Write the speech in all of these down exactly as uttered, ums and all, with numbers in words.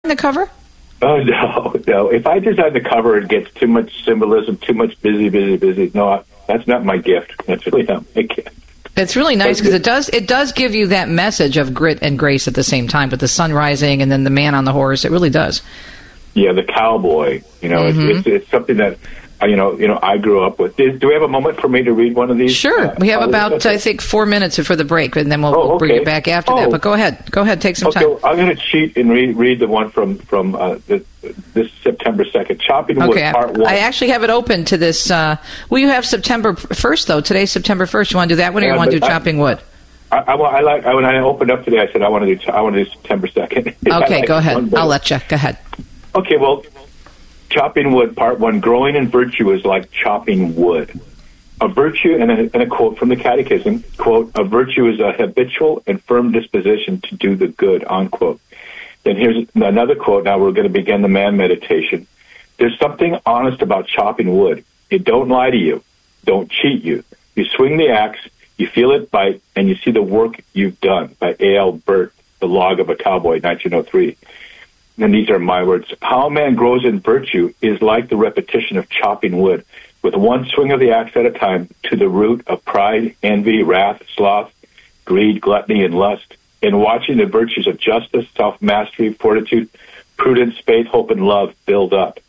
the cover? Oh, no, no. If I design the cover, it gets too much symbolism, too much busy, busy, busy. No, that's not my gift. That's really not my gift. It's really nice because it does it does give you that message of grit and grace at the same time, with the sun rising and then the man on the horse. It really does. Yeah, the cowboy. You know, mm-hmm. it's, it's it's something that uh, you know you know I grew up with. Do we have a moment for me to read one of these? Sure. Uh, we have about I think four minutes for the break, and then we'll, oh, okay. we'll bring it back after oh. that. But go ahead, go ahead, take some okay, time. Well, I'm going to cheat and read read the one from from uh, the, this September second, Chopping Wood, okay, Part One. I actually have it open to this. Uh, well, you have September first though. Today's September first. You want to do that one, or yeah, you want to do I, Chopping Wood? I, I, I like I, when I opened up today. I said I want to do I want to do September second. Okay, go ahead. I'll let you. Go ahead. Okay, well, Chopping Wood, Part One. Growing in virtue is like chopping wood. A virtue, and a, and a quote from the Catechism, quote, a virtue is a habitual and firm disposition to do the good, unquote. Then here's another quote. Now we're going to begin the man meditation. There's something honest about chopping wood. It don't lie to you. Don't cheat you. You swing the axe, you feel it bite, and you see the work you've done, by A L Burt, The Log of a Cowboy, nineteen oh three. And these are my words. How a man grows in virtue is like the repetition of chopping wood, with one swing of the axe at a time, to the root of pride, envy, wrath, sloth, greed, gluttony, and lust, in watching the virtues of justice, self-mastery, fortitude, prudence, faith, hope, and love build up.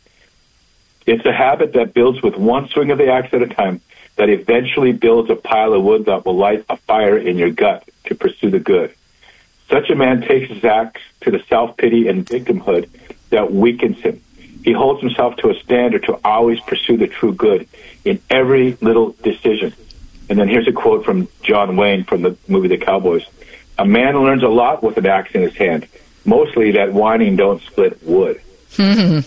It's a habit that builds with one swing of the axe at a time, that eventually builds a pile of wood that will light a fire in your gut to pursue the good. Such a man takes his axe to the self-pity and victimhood that weakens him. He holds himself to a standard to always pursue the true good in every little decision. And then here's a quote from John Wayne from the movie The Cowboys. A man learns a lot with an axe in his hand, mostly that whining don't split wood. Wow.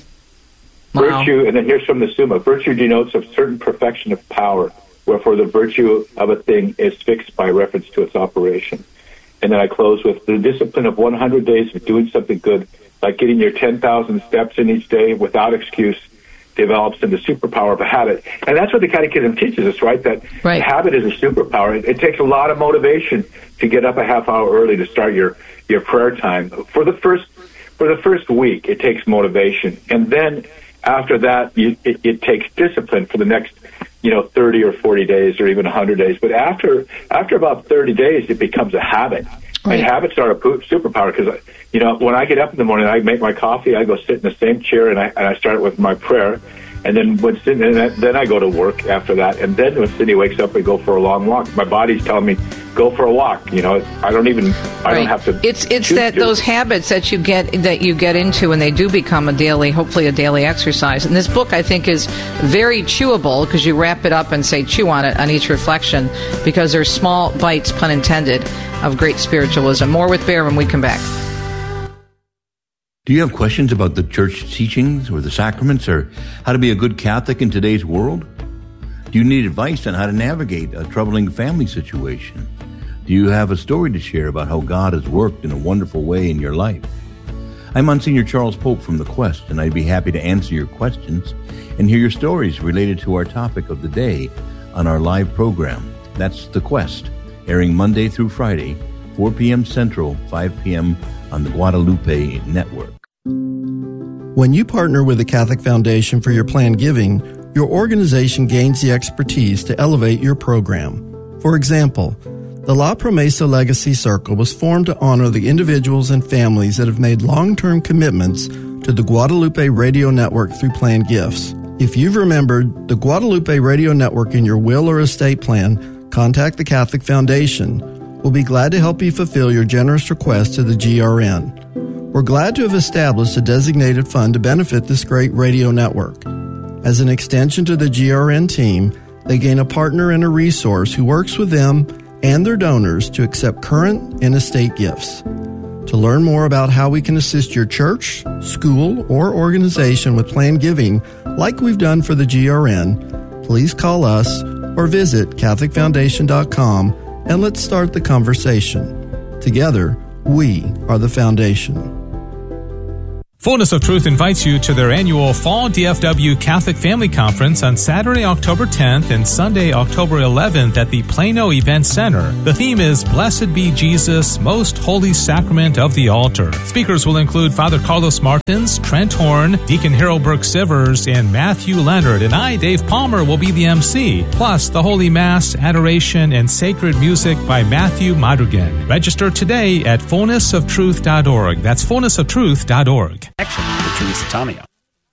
Virtue, and then here's from the Summa, virtue denotes a certain perfection of power, wherefore the virtue of a thing is fixed by reference to its operation. And then I close with the discipline of one hundred days of doing something good, like getting your ten thousand steps in each day without excuse, develops into superpower of a habit. And that's what the Catechism teaches us, right? That right. habit is a superpower. It, it takes a lot of motivation to get up a half hour early to start your, your prayer time. For the first for the first week, it takes motivation. And then after that, you, it, it takes discipline for the next, you know, thirty or forty days or even one hundred days. But after after about thirty days, it becomes a habit. Right. And habits are a superpower because, you know, when I get up in the morning, I make my coffee, I go sit in the same chair, and I, and I start with my prayer. And then when Sydney, and then I go to work after that. And then when Sydney wakes up, we go for a long walk. My body's telling me, go for a walk. You know, I don't even, I right. don't have to. It's it's that those habits that you get that you get into, and they do become a daily, hopefully a daily exercise. And this book, I think, is very chewable because you wrap it up and say chew on it on each reflection, because there's small bites, pun intended, of great spiritualism. More with Bear when we come back. Do you have questions about the church teachings or the sacraments or how to be a good Catholic in today's world? Do you need advice on how to navigate a troubling family situation? Do you have a story to share about how God has worked in a wonderful way in your life? I'm Monsignor Charles Pope from The Quest, and I'd be happy to answer your questions and hear your stories related to our topic of the day on our live program. That's The Quest, airing Monday through Friday, four p.m. Central, five p.m. on the Guadalupe Network. When you partner with the Catholic Foundation for your planned giving, your organization gains the expertise to elevate your program. For example, the La Promesa Legacy Circle was formed to honor the individuals and families that have made long-term commitments to the Guadalupe Radio Network through planned gifts. If you've remembered the Guadalupe Radio Network in your will or estate plan, contact the Catholic Foundation. We'll be glad to help you fulfill your generous request to the G R N. We're glad to have established a designated fund to benefit this great radio network. As an extension to the G R N team, they gain a partner and a resource who works with them and their donors to accept current and estate gifts. To learn more about how we can assist your church, school, or organization with planned giving, like we've done for the G R N, please call us or visit Catholic Foundation dot com and let's start the conversation. Together, we are the foundation. Fullness of Truth invites you to their annual Fall D F W Catholic Family Conference on Saturday, October tenth and Sunday, October eleventh at the Plano Event Center. The theme is Blessed be Jesus, Most Holy Sacrament of the Altar. Speakers will include Father Carlos Martins, Trent Horn, Deacon Harold Burke-Sivers, and Matthew Leonard, and I, Dave Palmer, will be the M C. Plus, the Holy Mass, adoration, and sacred music by Matthew Madrigan. Register today at fullness of truth dot org. That's fullness of truth dot org. Action with Teresa Tomeo.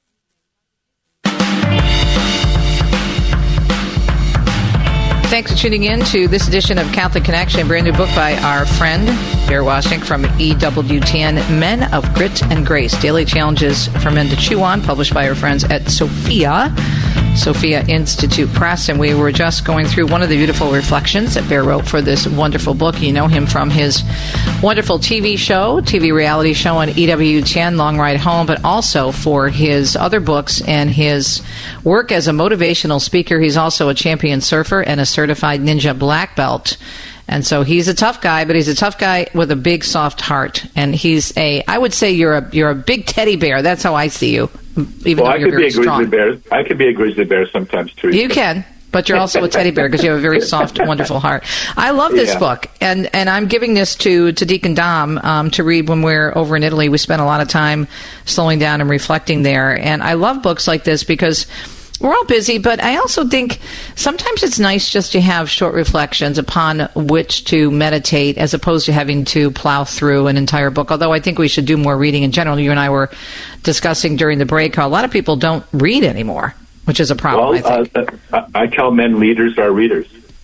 Thanks for tuning in to this edition of Catholic Connection, a brand new book by our friend, Bear Washnick from E W T N, Men of Grit and Grace, Daily Challenges for Men to Chew On, published by our friends at Sophia, Sophia Institute Press. And we were just going through one of the beautiful reflections that Bear wrote for this wonderful book. You know him from his wonderful T V show, T V reality show on E W T N, Long Ride Home, but also for his other books and his work as a motivational speaker. He's also a champion surfer and a certified ninja black belt. And so he's a tough guy, but he's a tough guy with a big, soft heart. And he's a, I would say you're a you're a big teddy bear. That's how I see you, even well, though you're I could very be a grizzly strong. bear. I could be a grizzly bear sometimes, too. You can, but you're also a teddy bear because you have a very soft, wonderful heart. I love this Yeah. book, and, and I'm giving this to, to Deacon Dom um, to read when we're over in Italy. We spent a lot of time slowing down and reflecting there. And I love books like this because we're all busy, but I also think sometimes it's nice just to have short reflections upon which to meditate as opposed to having to plow through an entire book, although I think we should do more reading in general. You and I were discussing during the break how a lot of people don't read anymore, which is a problem, Well, I think. uh, I tell men leaders are readers.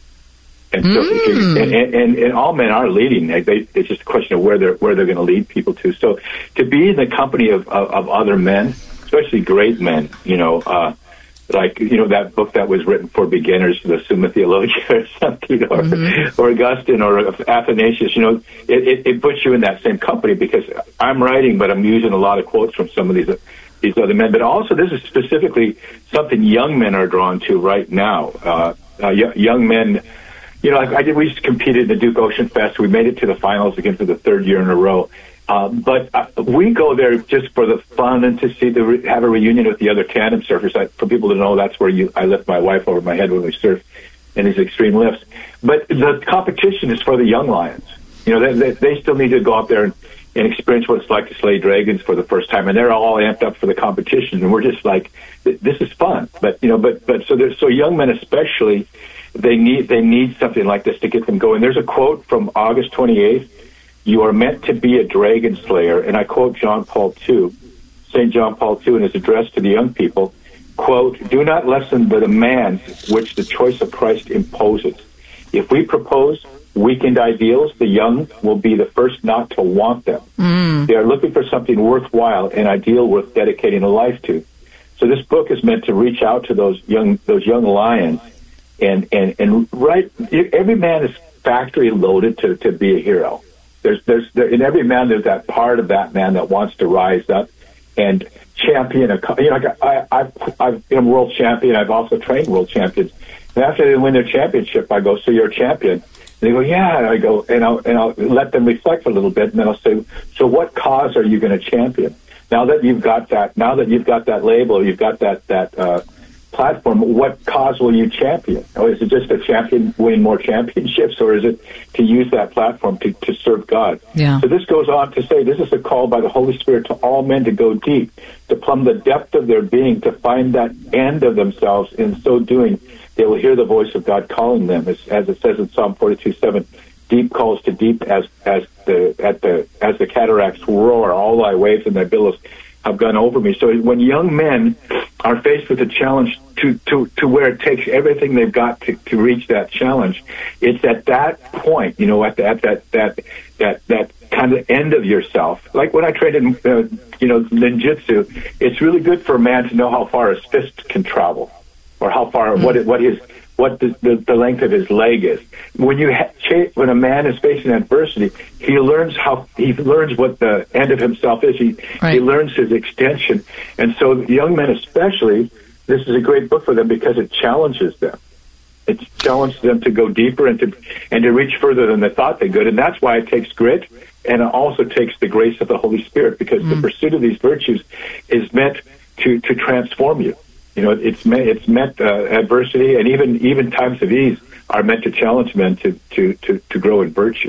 And so, Mm. if you, and, and, and all men are leading. They, they, it's just a question of where they're where they're going to lead people to. So, to be in the company of, of, of other men, especially great men, you know, uh, like you know that book that was written for beginners, the Summa Theologia or something, or, mm-hmm. or Augustine or Athanasius. You know, it, it, it puts you in that same company because I'm writing, but I'm using a lot of quotes from some of these these other men. But also, this is specifically something young men are drawn to right now. Uh, uh, y- young men. You know, I, I did. We just competed in the Duke Ocean Fest. We made it to the finals again for the third year in a row. Uh, but uh, we go there just for the fun and to see the re- have a reunion with the other tandem surfers. I, for people to know, that's where you I lift my wife over my head when we surf in these extreme lifts. But the competition is for the young lions. You know, they, they, they still need to go out there and, and experience what it's like to slay dragons for the first time, and they're all amped up for the competition. And we're just like, this is fun. But you know, but but so there's so young men especially. They need they need something like this to get them going. There's a quote from August twenty-eighth. You are meant to be a dragon slayer. And I quote John Paul the Second, Saint John Paul the Second in his address to the young people, quote, do not lessen the demands which the choice of Christ imposes. If we propose weakened ideals, the young will be the first not to want them. Mm. They are looking for something worthwhile, an ideal worth dedicating a life to. So this book is meant to reach out to those young those young lions. And, and, and right, every man is factory loaded to, to be a hero. There's, there's, there, in every man, there's that part of that man that wants to rise up and champion a, you know, I, I, I've been a world champion. I've also trained world champions. And after they win their championship, I go, so you're a champion? And they go, yeah. And I go, and I'll, and I'll let them reflect a little bit. And then I'll say, so what cause are you going to champion? Now that you've got that, now that you've got that label, you've got that, that, uh, platform, what cause will you champion? Or is it just a champion winning more championships, or is it to use that platform to, to serve God? Yeah. So this goes on to say this is a call by the Holy Spirit to all men to go deep, to plumb the depth of their being, to find that end of themselves. In so doing, they will hear the voice of God calling them, as, as it says in Psalm forty-two seven. Deep calls to deep as as the at the as the cataracts roar, all thy waves and thy billows have gone over me. So when young men are faced with a challenge to, to, to where it takes everything they've got to, to reach that challenge, it's at that point, you know, at, the, at that that that that kind of end of yourself. Like when I trained in, uh, you know, ninjutsu, it's really good for a man to know how far his fist can travel, or how far mm-hmm. what it, what his what the, the, the length of his leg is. When you ha- cha- when a man is facing adversity, he learns how he learns what the end of himself is. He right. he learns his extension, and so young men especially, this is a great book for them because it challenges them. It challenges them to go deeper and to and to reach further than they thought they could, and that's why it takes grit and it also takes the grace of the Holy Spirit, because mm. the pursuit of these virtues is meant to, to transform you. You know, it's meant, it's meant uh, adversity and even even times of ease are meant to challenge men to, to, to, to grow in virtue.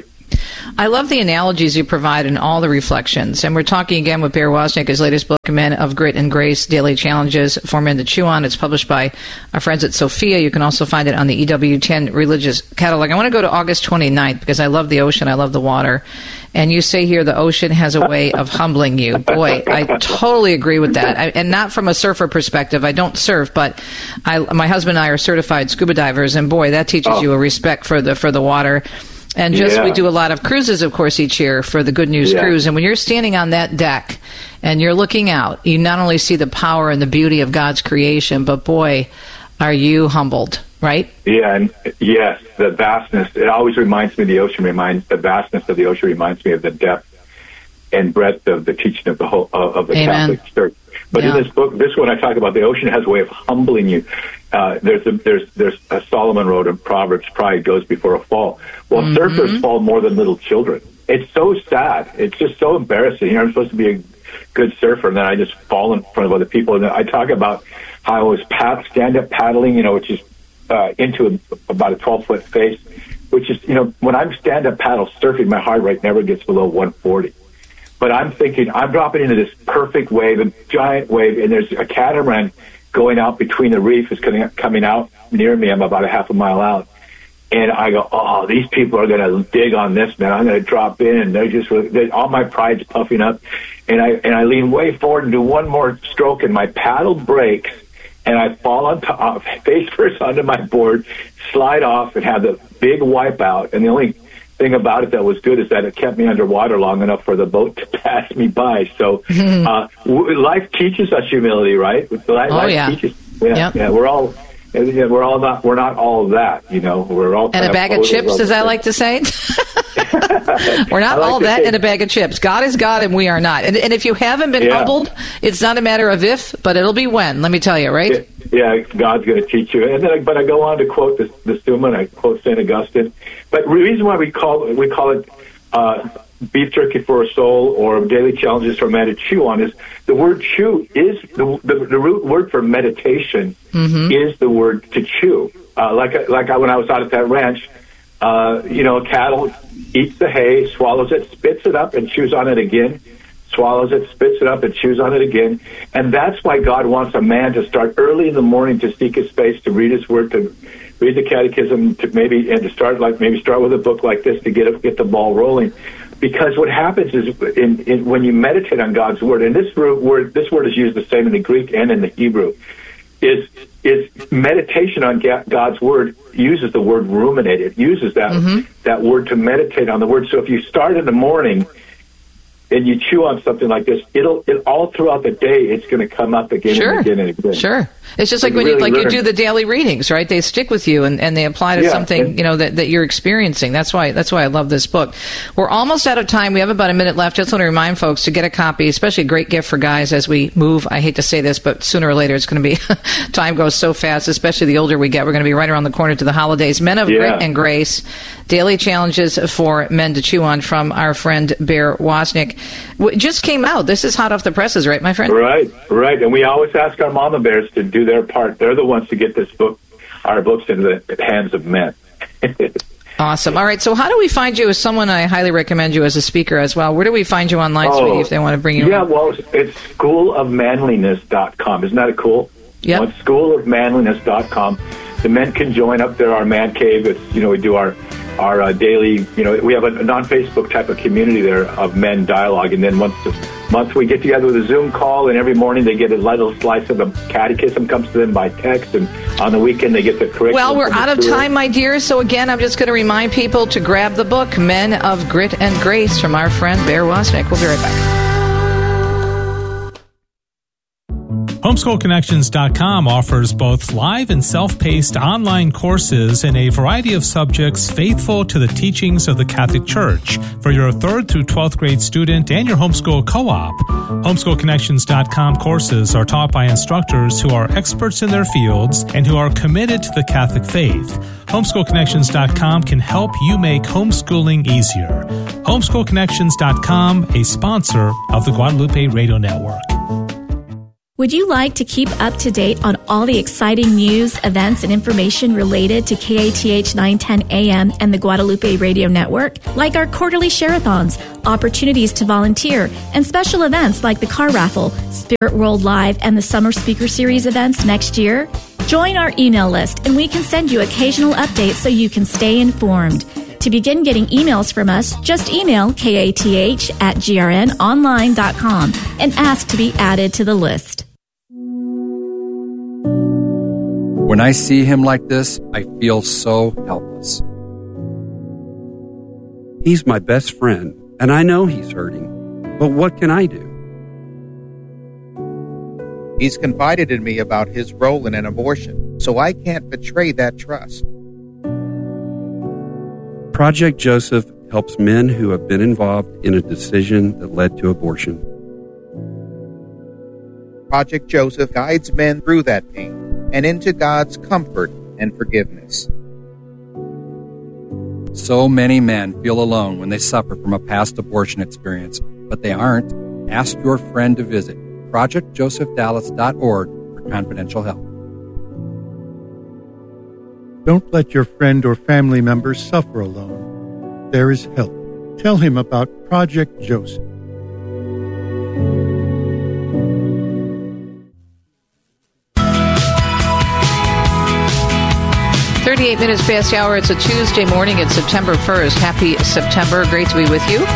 I love the analogies you provide in all the reflections. And we're talking again with Bear Wozniak, his latest book, Men of Grit and Grace, Daily Challenges for Men to Chew On. It's published by our friends at Sophia. You can also find it on the E W ten Religious Catalog. I want to go to August twenty-ninth because I love the ocean. I love the water. And you say here the ocean has a way of humbling you. Boy, I totally agree with that. I, and not from a surfer perspective. I don't surf, but I, my husband and I are certified scuba divers. And boy, that teaches oh. you a respect for the for the water. And just yeah. we do a lot of cruises, of course, each year for the Good News yeah. Cruise. And when you're standing on that deck and you're looking out, you not only see the power and the beauty of God's creation, but boy, are you humbled, right? Yeah, and yes, the vastness. It always reminds me, the ocean reminds, the vastness of the ocean reminds me of the depth and breadth of the teaching of the whole of the Amen. Catholic Church. But yeah. in this book, this one I talk about, the ocean has a way of humbling you. Uh, there's a, there's there's a Solomon wrote in Proverbs, pride goes before a fall. Well, mm-hmm. surfers fall more than little children. It's so sad. It's just so embarrassing. You know, I'm supposed to be a good surfer, and then I just fall in front of other people. And I talk about how I was pad, stand-up paddling, you know, which is uh, into a, about a twelve-foot face, which is, you know, when I'm stand-up paddle surfing, my heart rate never gets below one forty. But I'm thinking, I'm dropping into this perfect wave, a giant wave, and there's a catamaran going out between the reef is coming, coming out near me. I'm about a half a mile out. And I go, oh, these people are going to dig on this, man. I'm going to drop in, and they're just, they're, all my pride's puffing up. And I and I lean way forward and do one more stroke, and my paddle breaks, and I fall on top, face first onto my board, slide off, and have the big wipeout. And the only thing about it that was good is that it kept me underwater long enough for the boat to pass me by. So uh, w- life teaches us humility, right? Life, oh yeah, teaches, yeah, yep. yeah. We're all. Yeah, we're all not. We're not all of that, you know. We're all and a bag of chips, as I like to say. We're not like all that in a bag of chips. God is God, and we are not. And, and if you haven't been yeah. humbled, it's not a matter of if, but it'll be when. Let me tell you, right? Yeah, yeah, God's going to teach you. And then, but I go on to quote the, the Summa, and I quote Saint Augustine. But the reason why we call we call it uh, beef jerky for a soul or daily challenges for man to chew on is the word chew is the the, the root word for meditation mm-hmm. is the word to chew. Uh, like like I, when I was out at that ranch, uh, you know, cattle eats the hay, swallows it, spits it up, and chews on it again. Swallows it, spits it up, and chews on it again. And that's why God wants a man to start early in the morning to seek his face, to read his word, to read the catechism, to maybe and to start like maybe start with a book like this to get get the ball rolling. Because what happens is in, in, when you meditate on God's word, and this word this word is used the same in the Greek and in the Hebrew, is is meditation on God's word uses the word ruminate. It uses that mm-hmm. that word to meditate on the word. So if you start in the morning and you chew on something like this, it'll it all throughout the day it's going to come up again sure. and again and again. Sure. It's just like when really you like learn. you do the daily readings, right? They stick with you and, and they apply to yeah, something, and, you know, that, that you're experiencing. That's why that's why I love this book. We're almost out of time. We have about a minute left. Just want to remind folks to get a copy, especially a great gift for guys as we move. I hate to say this, but sooner or later it's going to be time goes so fast, especially the older we get. We're going to be right around the corner to the holidays. Men of yeah. Grit and Grace, Daily Challenges for Men to Chew On from our friend Bear Wozniak. It just came out. This is hot off the presses, right, my friend? Right, right. And we always ask our mama bears to do their part. They're the ones to get this book, our books, into the hands of men. Awesome. All right. So how do we find you as someone? I highly recommend you as a speaker as well. Where do we find you online, oh, sweetie, if they want to bring you yeah, in? well, it's school of manliness dot com. Isn't that cool? Yeah. Well, school of manliness dot com. The men can join up there, our man cave. It's, you know, we do our our uh, daily, you know, we have a, a non-Facebook type of community there of men dialogue. And then once a month we get together with a Zoom call, and every morning they get a little slice of the catechism comes to them by text. And on the weekend they get the curriculum. Well, we're out of time, my dear. So again, I'm just going to remind people to grab the book, Men of Grit and Grace, from our friend Bear Wozniak. We'll be right back. Homeschool Connections dot com offers both live and self-paced online courses in a variety of subjects faithful to the teachings of the Catholic Church for your third through twelfth grade student and your homeschool co-op. Homeschool Connections dot com courses are taught by instructors who are experts in their fields and who are committed to the Catholic faith. Homeschool Connections dot com can help you make homeschooling easier. Homeschool Connections dot com, a sponsor of the Guadalupe Radio Network. Would you like to keep up to date on all the exciting news, events, and information related to K A T H nine ten A M and the Guadalupe Radio Network? Like our quarterly share-a-thons, opportunities to volunteer, and special events like the car raffle, Spirit World Live, and the Summer Speaker Series events next year? Join our email list, and we can send you occasional updates so you can stay informed. To begin getting emails from us, just email kath at g r n online dot com and ask to be added to the list. When I see him like this, I feel so helpless. He's my best friend, and I know he's hurting. But what can I do? He's confided in me about his role in an abortion, so I can't betray that trust. Project Joseph helps men who have been involved in a decision that led to abortion. Project Joseph guides men through that pain and into God's comfort and forgiveness. So many men feel alone when they suffer from a past abortion experience, but they aren't. Ask your friend to visit project joseph dallas dot org for confidential help. Don't let your friend or family member suffer alone. There is help. Tell him about Project Joseph. thirty-eight minutes past the hour. It's a Tuesday morning. It's September first. Happy September. Great to be with you.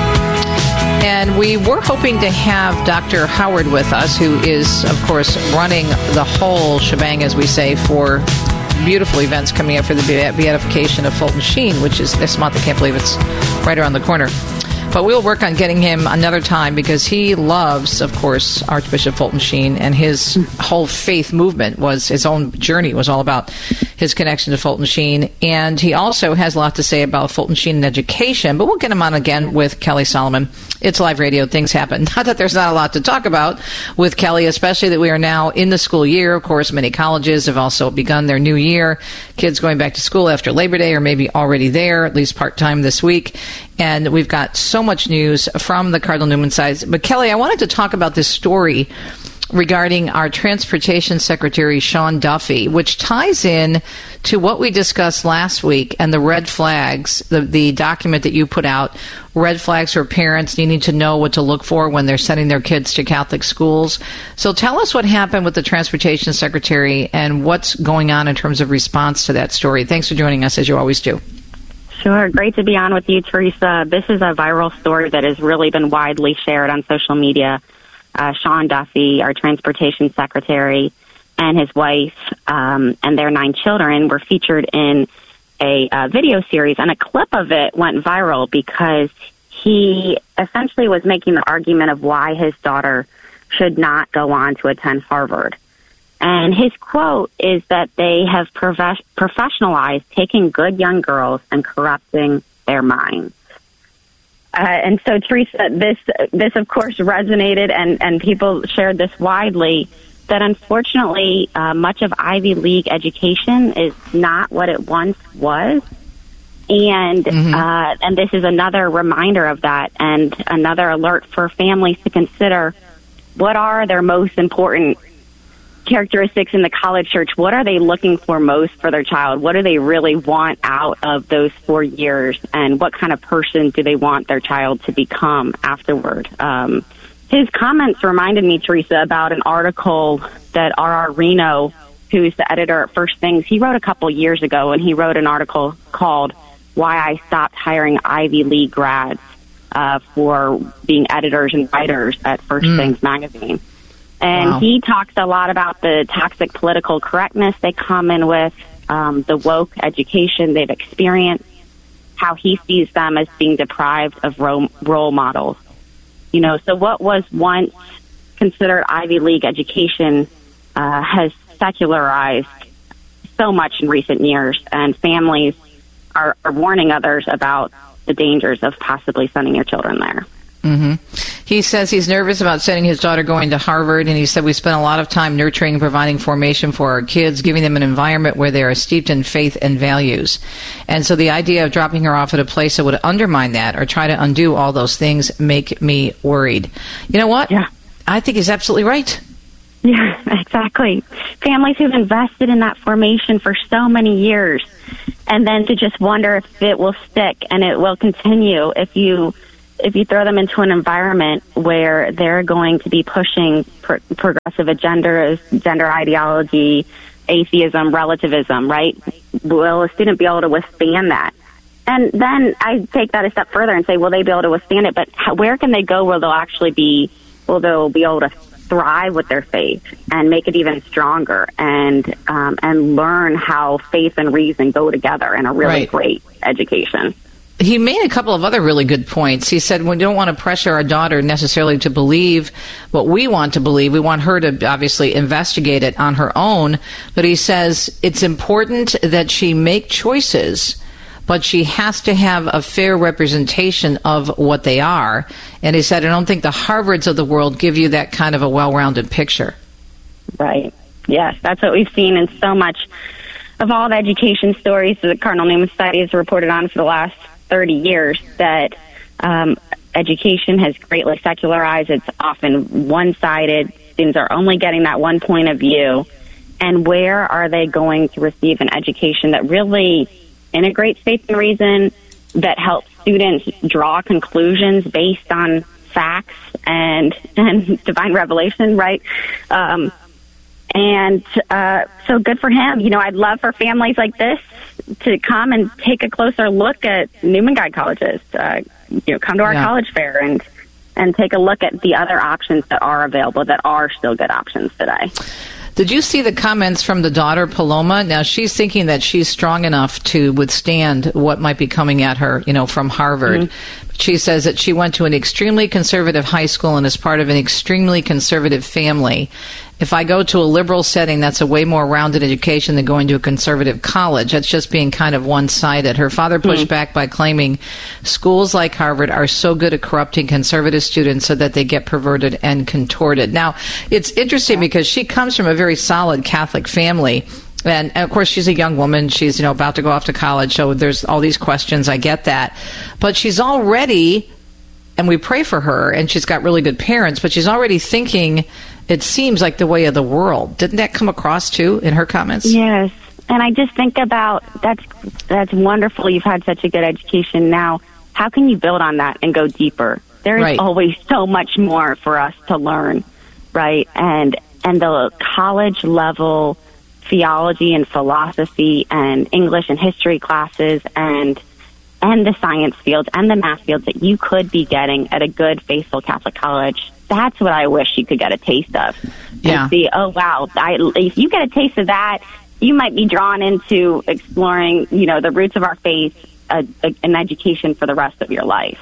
And we were hoping to have Doctor Howard with us, who is, of course, running the whole shebang, as we say, for beautiful events coming up for the beatification of Fulton Sheen, which is this month. I can't believe it's right around the corner. But we'll work on getting him another time because he loves, of course, Archbishop Fulton Sheen, and his whole faith movement was, his own journey was all about his connection to Fulton Sheen. And he also has a lot to say about Fulton Sheen and education, but we'll get him on again with Kelly Solomon. It's live radio. Things happen. Not that there's not a lot to talk about with Kelly, especially that we are now in the school year. Of course, many colleges have also begun their new year. Kids going back to school after Labor Day or maybe already there, at least part-time this week. And we've got so much news from the Cardinal Newman side. But Kelly, I wanted to talk about this story regarding our Transportation Secretary, Sean Duffy, which ties in to what we discussed last week and the red flags, the, the document that you put out, red flags for parents needing to know what to look for when they're sending their kids to Catholic schools. So tell us what happened with the Transportation Secretary and what's going on in terms of response to that story. Thanks for joining us, as you always do. Sure. Great to be on with you, Teresa. This is a viral story that has really been widely shared on social media. Uh, Sean Duffy, our transportation secretary, and his wife um, and their nine children were featured in a uh, video series, and a clip of it went viral because he essentially was making the argument of why his daughter should not go on to attend Harvard. And his quote is that they have prof- professionalized taking good young girls and corrupting their minds. Uh, and so, Teresa, this, this of course, resonated, and, and people shared this widely, that unfortunately uh, much of Ivy League education is not what it once was. And mm-hmm. uh, and this is another reminder of that, and another alert for families to consider what are their most important characteristics in the college search. What are they looking for most for their child? What do they really want out of those four years? And what kind of person do they want their child to become afterward? Um, his comments reminded me, Teresa, about an article that R R Reno, who's the editor at First Things, he wrote a couple years ago, and he wrote an article called Why I Stopped Hiring Ivy League Grads uh, for being editors and writers at First mm. Things magazine. And wow. he talks a lot about the toxic political correctness they come in with, um, the woke education they've experienced, how he sees them as being deprived of role, role models. You know, so what was once considered Ivy League education uh, has secularized so much in recent years, and families are, are warning others about the dangers of possibly sending your children there. Mm-hmm. He says he's nervous about sending his daughter going to Harvard, and he said we spent a lot of time nurturing and providing formation for our kids, giving them an environment where they are steeped in faith and values. And so the idea of dropping her off at a place that would undermine that or try to undo all those things make me worried. You know what? Yeah. I think he's absolutely right. Yeah, exactly. Families who've invested in that formation for so many years, and then to just wonder if it will stick and it will continue if you if you throw them into an environment where they're going to be pushing pro- progressive agendas, gender ideology, atheism, relativism, right? Will a student be able to withstand that? And then I take that a step further and say, will they be able to withstand it? But how, where can they go where they'll actually be, will they'll be able to thrive with their faith and make it even stronger and um, and learn how faith and reason go together in a really right. great education. He made a couple of other really good points. He said we don't want to pressure our daughter necessarily to believe what we want to believe. We want her to obviously investigate it on her own. But he says it's important that she make choices, but she has to have a fair representation of what they are. And he said, I don't think the Harvards of the world give you that kind of a well-rounded picture. Right. Yes, that's what we've seen in so much of all the education stories that the Cardinal Newman Society has reported on for the last thirty years, that um, education has greatly secularized. It's often one-sided. Students are only getting that one point of view. And where are they going to receive an education that really integrates faith and reason, that helps students draw conclusions based on facts and, and divine revelation, right? Um, and uh, so good for him. You know, I'd love for families like this to come and take a closer look at Newman Guide colleges. Uh, you know, come to our yeah. college fair and and take a look at the other options that are available, that are still good options today. Did you see the comments from the daughter, Paloma? Now, she's thinking that she's strong enough to withstand what might be coming at her, you know, from Harvard. Mm-hmm. She says that she went to an extremely conservative high school and is part of an extremely conservative family. If I go to a liberal setting, that's a way more rounded education than going to a conservative college. That's just being kind of one-sided. Her father pushed mm-hmm. back by claiming schools like Harvard are so good at corrupting conservative students so that they get perverted and contorted. Now, it's interesting because she comes from a very solid Catholic family. And, and, of course, she's a young woman. She's, you know, about to go off to college. So there's all these questions. I get that. But she's already, and we pray for her, and she's got really good parents, but she's already thinking, it seems like the way of the world. Didn't that come across, too, in her comments? Yes. And I just think about, that's, that's wonderful. You've had such a good education. Now, how can you build on that and go deeper? There is right. always so much more for us to learn, right? And, and the college level theology and philosophy and English and history classes and and the science fields and the math fields that you could be getting at a good, faithful Catholic college. That's what I wish you could get a taste of. Yeah. And see, oh, wow, I, if you get a taste of that, you might be drawn into exploring, you know, the roots of our faith, a, a, an education for the rest of your life.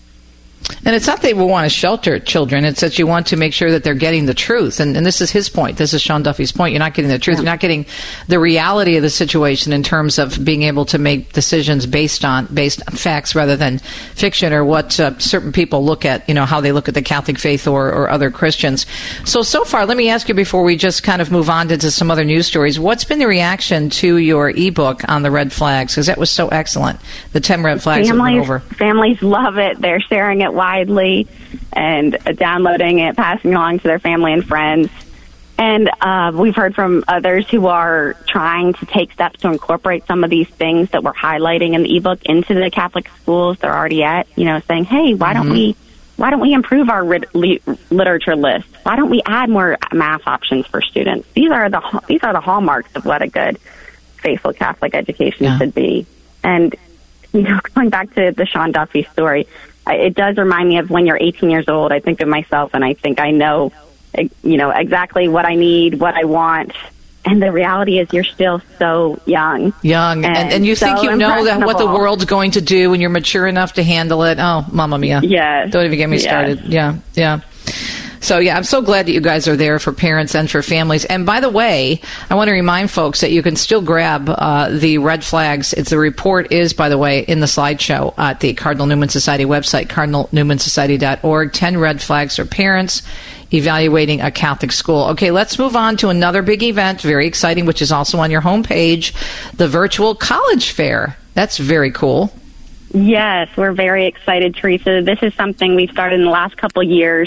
And it's not that we want to shelter children. It's that you want to make sure that they're getting the truth. And, and this is his point. This is Sean Duffy's point. You're not getting the truth. Yeah. You're not getting the reality of the situation in terms of being able to make decisions based on based on facts rather than fiction or what uh, certain people look at, you know, how they look at the Catholic faith or, or other Christians. So, so far, let me ask you before we just kind of move on into some other news stories, what's been the reaction to your ebook on the red flags? Because that was so excellent. The ten red flags families, that went over. Families love it. They're sharing it widely and uh, downloading it, passing along to their family and friends. And uh, we've heard from others who are trying to take steps to incorporate some of these things that we're highlighting in the ebook into the Catholic schools they're already at, you know, saying, hey, why mm-hmm. don't we why don't we improve our rit- li- literature list? Why don't we add more math options for students? These are the these are the hallmarks of what a good, faithful Catholic education yeah. should be. And, you know, going back to the Sean Duffy story, it does remind me of when you're eighteen years old. I think of myself and I think I know, you know, exactly what I need, what I want. And the reality is you're still so young. Young. And, and, and you so think you know that what the world's going to do and you're mature enough to handle it. Oh, mamma mia. Yeah. Don't even get me started. Yes. Yeah, yeah. So, yeah, I'm so glad that you guys are there for parents and for families. And by the way, I want to remind folks that you can still grab uh, the red flags. It's the report is, by the way, in the slideshow at the Cardinal Newman Society website, cardinal newman society dot org. ten red flags for parents evaluating a Catholic school. Okay, let's move on to another big event, very exciting, which is also on your homepage, the virtual college fair. That's very cool. Yes, we're very excited, Teresa. This is something we've started in the last couple of years.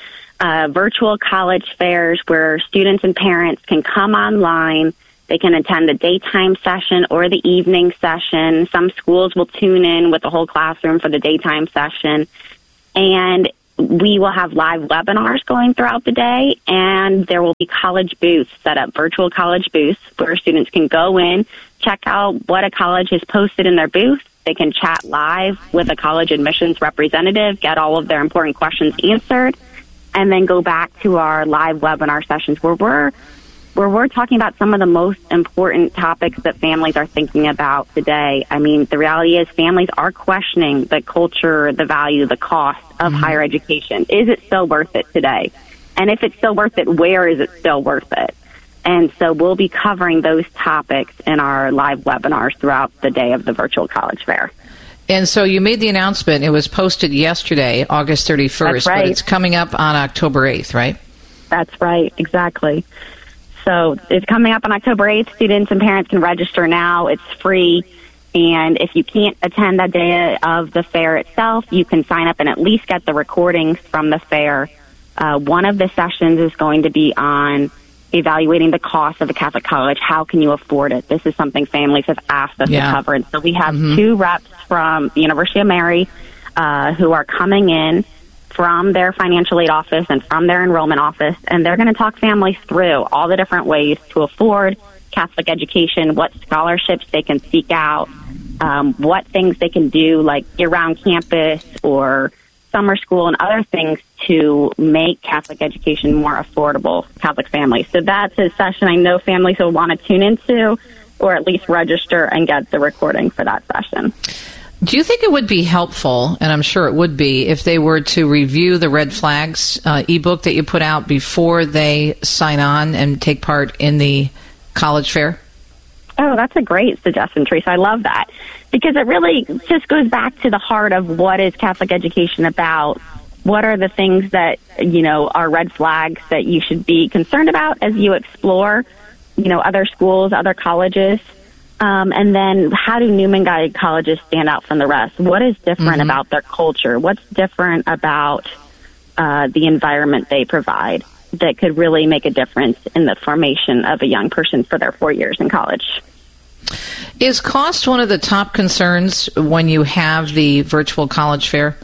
Uh, virtual college fairs where students and parents can come online. They can attend the daytime session or the evening session. Some schools will tune in with the whole classroom for the daytime session. And we will have live webinars going throughout the day, and there will be college booths set up, virtual college booths, where students can go in, check out what a college has posted in their booth. They can chat live with a college admissions representative, get all of their important questions answered, and then go back to our live webinar sessions where we're where we're talking about some of the most important topics that families are thinking about today. I mean, the reality is families are questioning the culture, the value, the cost of mm-hmm. higher education. Is it still worth it today? And if it's still worth it, where is it still worth it? And so we'll be covering those topics in our live webinars throughout the day of the virtual college fair. And so you made the announcement. It was posted yesterday, August thirty-first, That's right. But it's coming up on October eighth, right? That's right, exactly. So it's coming up on October eighth. Students and parents can register now. It's free. And if you can't attend that day of the fair itself, you can sign up and at least get the recordings from the fair. Uh, one of the sessions is going to be on evaluating the cost of a Catholic college. How can you afford it? This is something families have asked us yeah. to cover. And so we have mm-hmm. two reps from the University of Mary uh, who are coming in from their financial aid office and from their enrollment office, and they're going to talk families through all the different ways to afford Catholic education, what scholarships they can seek out, um, what things they can do like year-round campus or summer school and other things to make Catholic education more affordable for Catholic families. So that's a session I know families will want to tune into or at least register and get the recording for that session. Do you think it would be helpful, and I'm sure it would be, if they were to review the Red Flags uh, ebook that you put out before they sign on and take part in the college fair? Oh, that's a great suggestion, Teresa. I love that because it really just goes back to the heart of what is Catholic education about. What are the things that, you know, are red flags that you should be concerned about as you explore, you know, other schools, other colleges? Um, and then how do Newman-guided colleges stand out from the rest? What is different mm-hmm. about their culture? What's different about uh, the environment they provide that could really make a difference in the formation of a young person for their four years in college? Is cost one of the top concerns when you have the virtual college fair?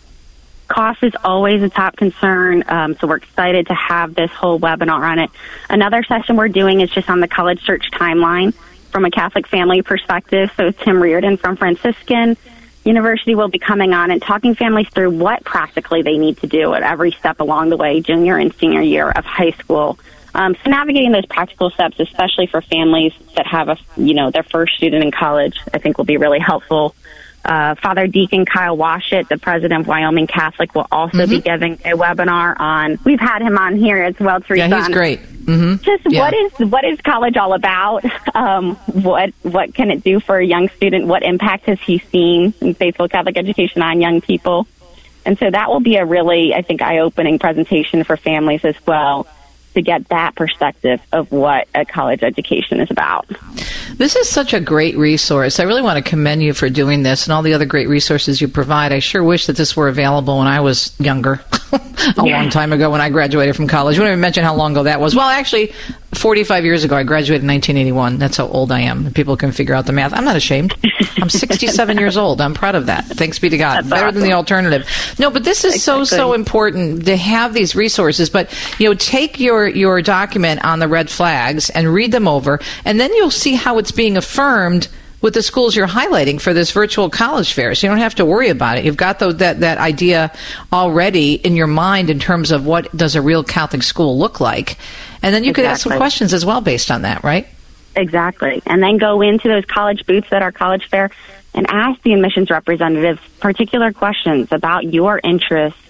Cost is always a top concern, um, so we're excited to have this whole webinar on it. Another session we're doing is just on the college search timeline from a Catholic family perspective. So Tim Reardon from Franciscan University will be coming on and talking families through what practically they need to do at every step along the way, junior and senior year of high school. Um, so navigating those practical steps, especially for families that have a, you know, their first student in college, I think will be really helpful. Uh, Father Deacon Kyle Washut, the president of Wyoming Catholic, will also mm-hmm. be giving a webinar on. We've had him on here as well, Teresa. Yeah, he's great. Mm-hmm. Just yeah. what is what is college all about? Um, what what can it do for a young student? What impact has he seen in faithful Catholic education on young people? And so that will be a really, I think, eye-opening presentation for families as well, to get that perspective of what a college education is about. This is such a great resource. I really want to commend you for doing this and all the other great resources you provide. I sure wish that this were available when I was younger, a yeah. long time ago when I graduated from college. We don't even mention how long ago that was. Well, actually, forty-five years ago, I graduated in nineteen eighty-one. That's how old I am. People can figure out the math. I'm not ashamed. I'm sixty-seven years old. I'm proud of that. Thanks be to God. That's Better awesome. than the alternative. No, but this is exactly. so, so important to have these resources. But, you know, take your, your document on the red flags and read them over, and then you'll see how it's being affirmed with the schools you're highlighting for this virtual college fair. So you don't have to worry about it. You've got the, that, that idea already in your mind in terms of what does a real Catholic school look like. And then you exactly. could ask some questions as well based on that, right? Exactly. And then go into those college booths at our college fair and ask the admissions representatives particular questions about your interests.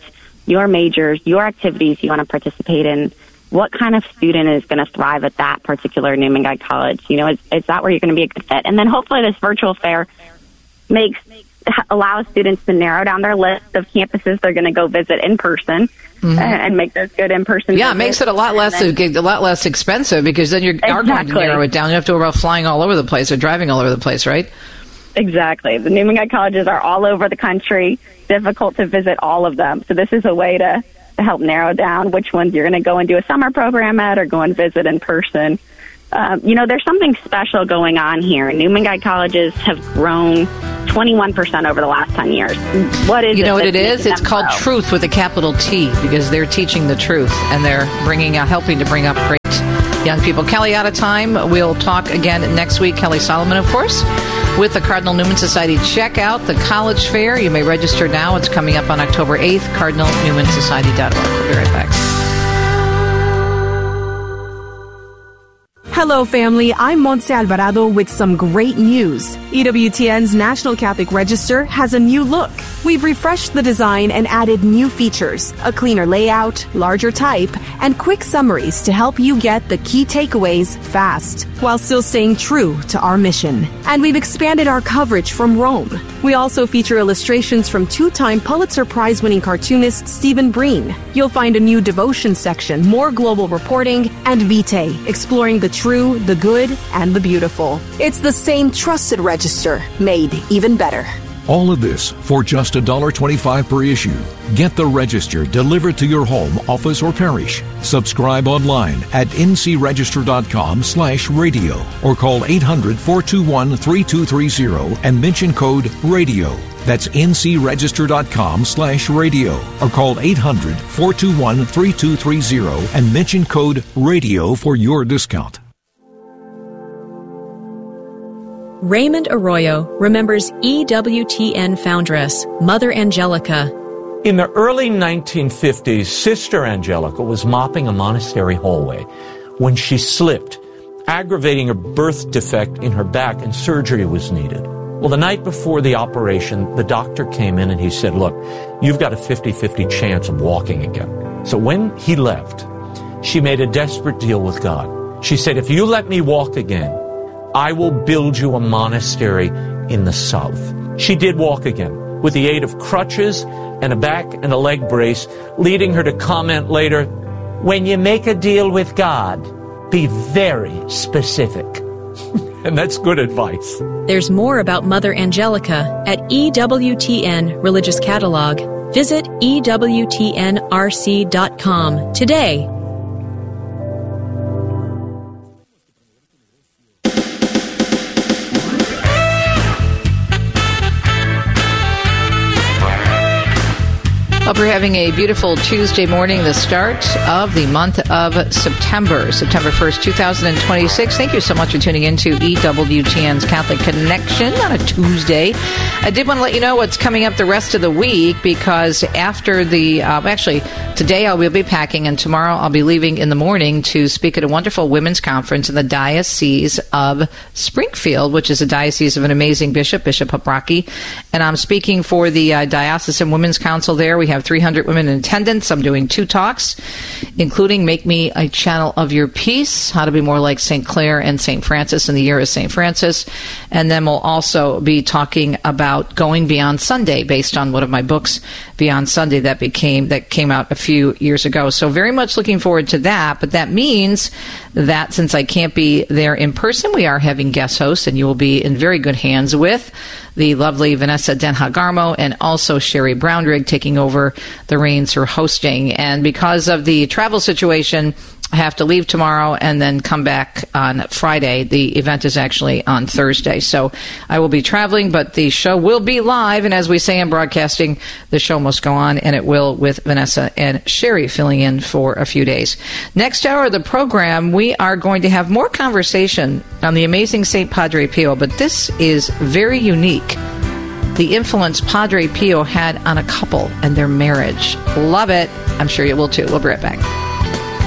your majors, your activities you want to participate in. What kind of student is going to thrive at that particular Newman Guide College? You know, is, is that where you're going to be a good fit? And then hopefully this virtual fair makes allows students to narrow down their list of campuses they're going to go visit in person, mm-hmm. and make those good in person. Yeah, it makes it a lot less then, a lot less expensive, because then you exactly. are going to narrow it down. You have to worry about flying all over the place or driving all over the place, right? Exactly. The Newman Guide colleges are all over the country. Difficult to visit all of them. So this is a way to, to help narrow down which ones you're going to go and do a summer program at or go and visit in person. Um, you know, there's something special going on here. Newman Guide colleges have grown twenty-one percent over the last ten years. What is you know it what it is? It's called grow? Truth with a capital T, because they're teaching the truth and they're bringing out, helping to bring up great young people. Kelly, out of time. We'll talk again next week. Kelly Solomon, of course, with the Cardinal Newman Society. Check out the college fair. You may register now. It's coming up on October eighth. Cardinal Newman Society dot org. We'll be right back. Hello, family. I'm Montse Alvarado with some great news. E W T N's National Catholic Register has a new look. We've refreshed the design and added new features, a cleaner layout, larger type, and quick summaries to help you get the key takeaways fast, while still staying true to our mission. And we've expanded our coverage from Rome. We also feature illustrations from two-time Pulitzer Prize-winning cartoonist Stephen Breen. You'll find a new devotion section, more global reporting, and Vitae, exploring the true, the good, and the beautiful. It's the same trusted register, made even better. All of this for just one dollar twenty-five per issue. Get the Register delivered to your home, office, or parish. Subscribe online at ncregister.com slash radio or call eight hundred, four two one, three two three zero and mention code RADIO. That's ncregister.com slash radio or call eight hundred, four two one, three two three zero and mention code RADIO for your discount. Raymond Arroyo remembers E W T N foundress, Mother Angelica. In the early nineteen fifties, Sister Angelica was mopping a monastery hallway when she slipped, aggravating a birth defect in her back, and surgery was needed. Well, the night before the operation, the doctor came in and he said, look, you've got a fifty-fifty chance of walking again. So when he left, she made a desperate deal with God. She said, if you let me walk again, I will build you a monastery in the south. She did walk again, with the aid of crutches and a back and a leg brace, leading her to comment later, when you make a deal with God, be very specific. And that's good advice. There's more about Mother Angelica at E W T N Religious Catalog. Visit E W T N R C dot com today. Hope you're having a beautiful Tuesday morning, the start of the month of September, September first, twenty twenty-six. Thank you so much for tuning in to E W T N's Catholic Connection on a Tuesday. I did want to let you know what's coming up the rest of the week, because after the, uh, actually, today I will be packing, and tomorrow I'll be leaving in the morning to speak at a wonderful women's conference in the Diocese of Springfield, which is a diocese of an amazing bishop, Bishop Hapraki. And I'm speaking for the uh, Diocesan Women's Council there. We have three hundred women in attendance. I'm doing two talks, including Make Me a Channel of Your Peace, how to be more like Saint Clare and Saint Francis in the year of Saint Francis. And then we'll also be talking about Going Beyond Sunday, based on one of my books, Beyond Sunday, that became that came out a few years ago. So very much looking forward to that. But that means that since I can't be there in person, we are having guest hosts, and you will be in very good hands with the lovely Vanessa Denha-Garmo and also Sherry Brownrigg taking over the reins for hosting. And because of the travel situation, I have to leave tomorrow and then come back on Friday. The event is actually on Thursday. So I will be traveling, but the show will be live. And as we say in broadcasting, the show must go on, and it will, with Vanessa and Sherry filling in for a few days. Next hour of the program, we are going to have more conversation on the amazing Saint Padre Pio, but this is very unique. The influence Padre Pio had on a couple and their marriage. Love it. I'm sure you will too. We'll be right back.